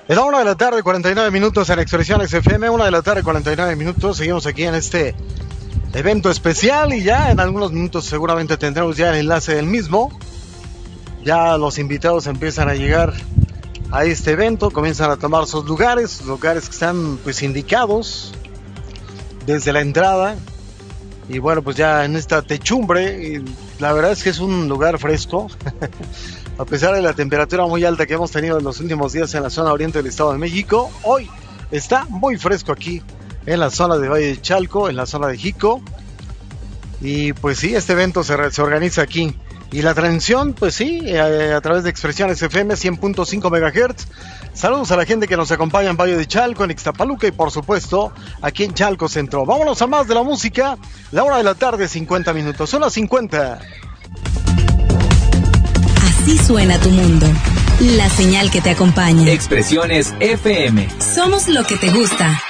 Es la 1 de la tarde, 49 minutos en Expresiones FM, 1 de la tarde, 49 minutos. Seguimos aquí en este evento especial y ya en algunos minutos seguramente tendremos ya el enlace del mismo. Ya los invitados empiezan a llegar a este evento, comienzan a tomar sus lugares que están pues indicados desde la entrada. Y bueno, pues ya en esta techumbre, la verdad es que es un lugar fresco. A pesar de la temperatura muy alta que hemos tenido en los últimos días en la zona oriente del Estado de México, hoy está muy fresco aquí en la zona de Valle de Chalco, en la zona de Jico. Y pues sí, este evento se organiza aquí. Y la transmisión, pues sí, a través de Expresiones FM 100.5 MHz. Saludos a la gente que nos acompaña en Valle de Chalco, en Ixtapaluca y por supuesto aquí en Chalco Centro. Vámonos a más de la música. La 1 de la tarde, 50 minutos. Son las 50. Así suena tu mundo. La señal que te acompaña. Expresiones FM. Somos lo que te gusta.